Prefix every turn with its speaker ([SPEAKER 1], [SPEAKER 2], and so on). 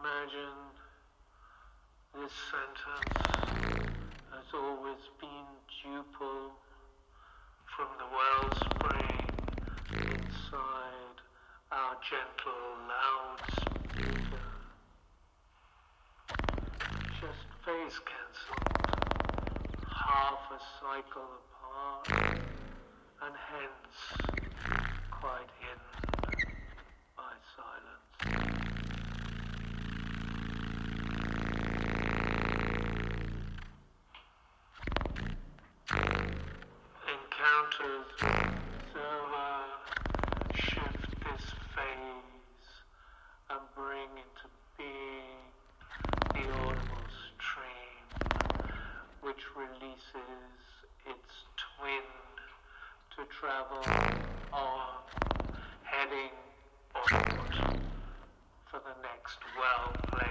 [SPEAKER 1] imagine this sentence has always been duple from the wellspring inside our gentle loudspeaker. Just phase cancelled, half a cycle apart, and hence quite hidden by silence. Encounters observer shift this phase and bring into being the audible stream which releases its twin to travel on, heading onward for the next well-placed